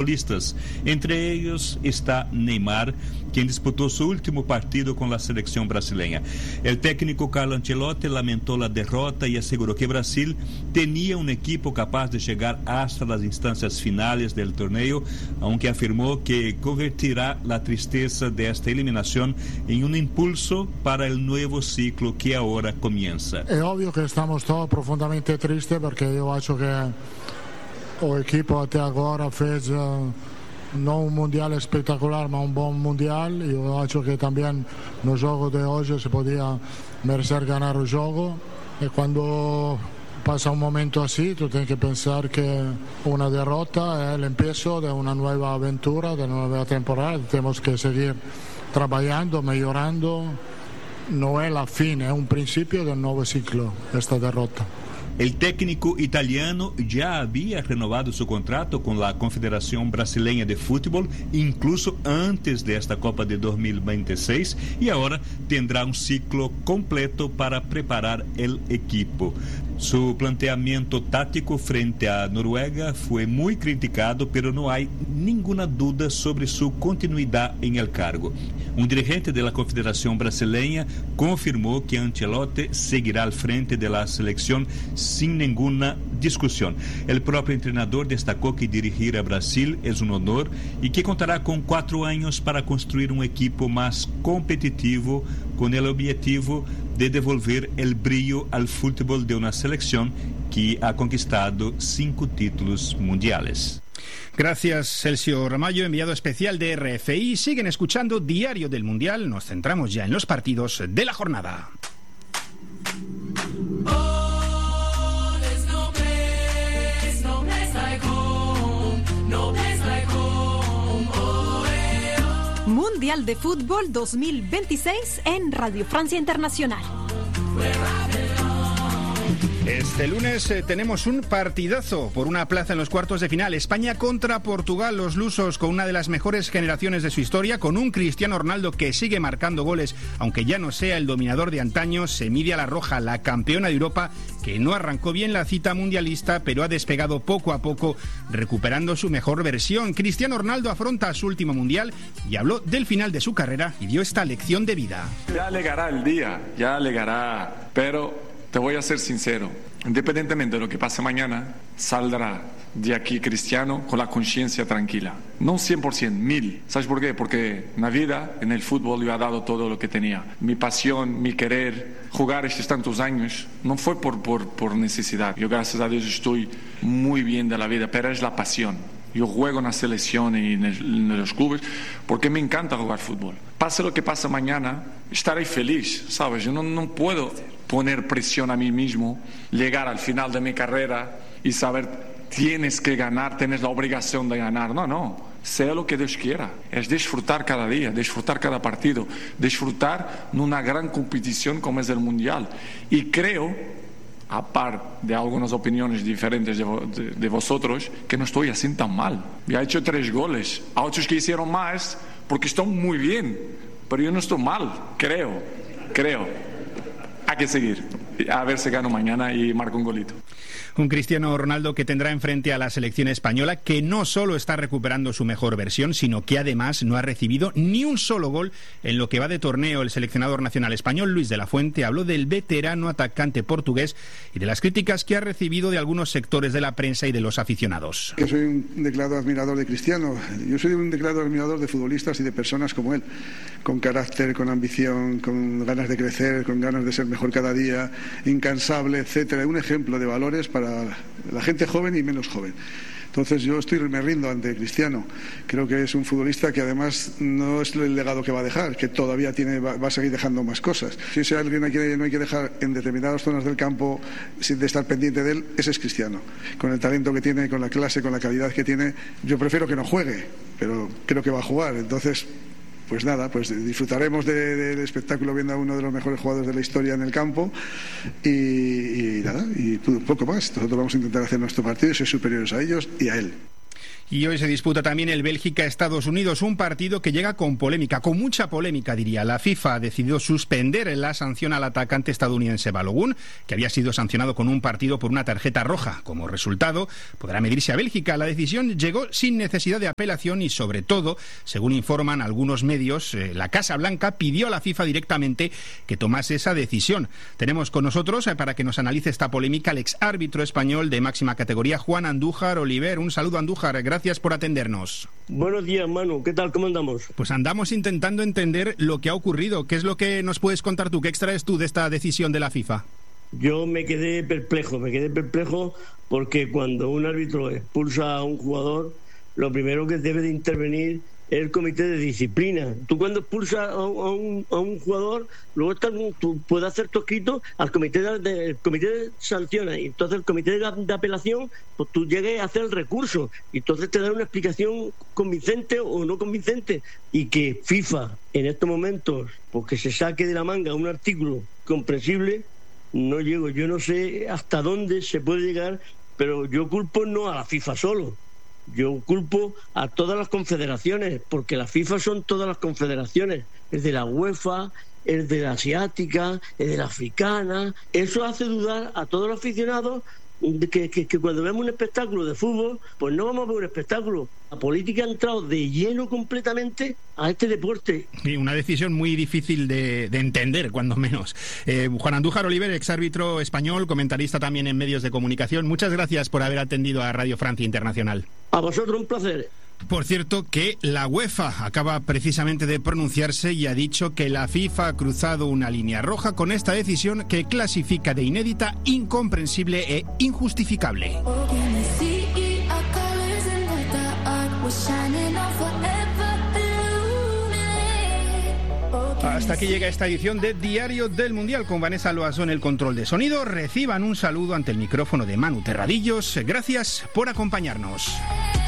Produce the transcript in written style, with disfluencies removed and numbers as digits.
futbolistas. Entre ellos está Neymar, quien disputó su último partido con la selección brasileña. El técnico Carlo Ancelotti lamentó la derrota y aseguró que Brasil tenía un equipo capaz de llegar hasta las instancias finales del torneo, aunque afirmó que convertirá la tristeza de esta eliminación en un impulso para el nuevo ciclo que ahora comienza. Es obvio que estamos todos profundamente tristes porque yo acho que el equipo hasta ahora fez no un mundial espectacular, ma un buen mundial. Yo acho que también no juego de hoy se podía merecer ganar el juego. Y cuando pasa un momento así, tú tienes que pensar que una derrota es el empiezo de una nueva aventura, de una nueva temporada. Tenemos que seguir trabajando, mejorando. No es la fin, es un principio del nuevo ciclo, esta derrota. El técnico italiano ya había renovado su contrato con la Confederación Brasileña de Fútbol, incluso antes de esta Copa de 2026, y ahora tendrá un ciclo completo para preparar el equipo. Su planteamiento táctico frente a Noruega fue muy criticado, pero no hay ninguna duda sobre su continuidad en el cargo. Un dirigente de la Confederación Brasileña confirmó que Ancelotti seguirá al frente de la selección sin ninguna discusión. El propio entrenador destacó que dirigir a Brasil es un honor y que contará con 4 años para construir un equipo más competitivo con el objetivo de devolver el brillo al fútbol de una selección que ha conquistado 5 títulos mundiales. Gracias, Celso Ramallo, enviado especial de RFI. Siguen escuchando Diario del Mundial. Nos centramos ya en los partidos de la jornada. Mundial de Fútbol 2026 en Radio Francia Internacional. Este lunes tenemos un partidazo por una plaza en los cuartos de final. España contra Portugal, los lusos con una de las mejores generaciones de su historia, con un Cristiano Ronaldo que sigue marcando goles, aunque ya no sea el dominador de antaño. Se mide a la roja, la campeona de Europa, que no arrancó bien la cita mundialista, pero ha despegado poco a poco, recuperando su mejor versión. Cristiano Ronaldo afronta su último mundial y habló del final de su carrera y dio esta lección de vida. Ya llegará el día, ya llegará, pero te voy a ser sincero, independientemente de lo que pase mañana, saldrá de aquí Cristiano con la conciencia tranquila. No 100%, 1000. ¿Sabes por qué? Porque en la vida, en el fútbol, yo he dado todo lo que tenía. Mi pasión, mi querer, jugar estos tantos años, no fue por necesidad. Yo, gracias a Dios, estoy muy bien de la vida, pero es la pasión. Yo juego en la selección y en los clubes porque me encanta jugar fútbol. Pase lo que pase mañana, estaré feliz, ¿sabes? Yo no puedo poner presión a mí mismo, llegar al final de mi carrera y saber tienes que ganar, tienes la obligación de ganar. No, sea lo que Dios quiera. Es disfrutar cada día, disfrutar cada partido, disfrutar en una gran competición como es el Mundial. Y creo, a par de algunas opiniones diferentes de vosotros, que no estoy así tan mal. Ya he hecho 3 goles, a otros que hicieron más porque están muy bien, pero yo no estoy mal, creo. Hay que seguir, a ver si gano mañana y marco un golito. Un Cristiano Ronaldo que tendrá enfrente a la selección española, que no solo está recuperando su mejor versión, sino que además no ha recibido ni un solo gol en lo que va de torneo. El seleccionador nacional español, Luis de la Fuente, habló del veterano atacante portugués y de las críticas que ha recibido de algunos sectores de la prensa y de los aficionados. Yo soy un declarado admirador de Cristiano. Yo soy un declarado admirador de futbolistas y de personas como él, con carácter, con ambición, con ganas de crecer, con ganas de ser mejor cada día, incansable, etcétera. Un ejemplo de valores para la gente joven y menos joven. Entonces yo me rindo ante Cristiano. Creo que es un futbolista que además no es el legado que va a dejar, que todavía va a seguir dejando más cosas. Si es alguien no hay que dejar en determinadas zonas del campo sin de estar pendiente de él, ese es Cristiano. Con el talento que tiene, con la clase, con la calidad que tiene, yo prefiero que no juegue, pero creo que va a jugar. Entonces, pues nada, pues disfrutaremos del espectáculo viendo a uno de los mejores jugadores de la historia en el campo y nada, y poco más. Nosotros vamos a intentar hacer nuestro partido y ser superiores a ellos y a él. Y hoy se disputa también el Bélgica-Estados Unidos, un partido que llega con polémica, con mucha polémica diría. La FIFA ha decidido suspender la sanción al atacante estadounidense Balogun, que había sido sancionado con un partido por una tarjeta roja. Como resultado, podrá medirse a Bélgica. La decisión llegó sin necesidad de apelación y, sobre todo, según informan algunos medios, la Casa Blanca pidió a la FIFA directamente que tomase esa decisión. Tenemos con nosotros, para que nos analice esta polémica, al ex árbitro español de máxima categoría, Juan Andújar Oliver. Un saludo, Andújar. Gracias por atendernos. Buenos días, Manu. ¿Qué tal? ¿Cómo andamos? Pues andamos intentando entender lo que ha ocurrido. ¿Qué es lo que nos puedes contar tú? ¿Qué extraes tú de esta decisión de la FIFA? Yo me quedé perplejo porque cuando un árbitro expulsa a un jugador, lo primero que debe de intervenir es el comité de disciplina. Tú cuando expulsas a un jugador, luego tú puedes hacer tosquito al comité el comité sanciona, y entonces el comité de apelación, pues tú llegues a hacer el recurso y entonces te dan una explicación convincente o no convincente. Y que FIFA en estos momentos, porque se saque de la manga un artículo comprensible, no llego. Yo no sé hasta dónde se puede llegar, pero yo culpo no a la FIFA solo. Yo culpo a todas las confederaciones, porque la FIFA son todas las confederaciones, es de la UEFA, es de la asiática, es de la africana. Eso hace dudar a todos los aficionados que cuando vemos un espectáculo de fútbol, pues no vamos a ver un espectáculo. La política ha entrado de lleno completamente a este deporte. Sí, una decisión muy difícil de entender, cuando menos. Juan Andújar Oliver, exárbitro español, comentarista también en medios de comunicación. Muchas gracias por haber atendido a Radio Francia Internacional. A vosotros, un placer. Por cierto, que la UEFA acaba precisamente de pronunciarse y ha dicho que la FIFA ha cruzado una línea roja con esta decisión que clasifica de inédita, incomprensible e injustificable. Hasta aquí llega esta edición de Diario del Mundial con Vanessa Loasó en el control de sonido. Reciban un saludo ante el micrófono de Manu Terradillos. Gracias por acompañarnos.